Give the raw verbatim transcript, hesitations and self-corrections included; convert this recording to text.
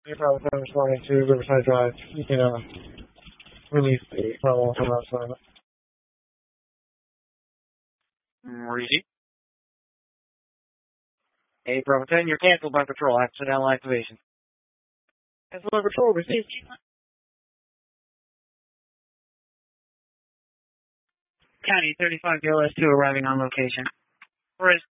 You're probably responding to Riverside Drive. You can uh, release the problem from outside. Receive. eight Bravo ten, you're canceled by patrol. Accidental activation. Cancel by patrol, received. County thirty-five K O S two arriving on location. Risk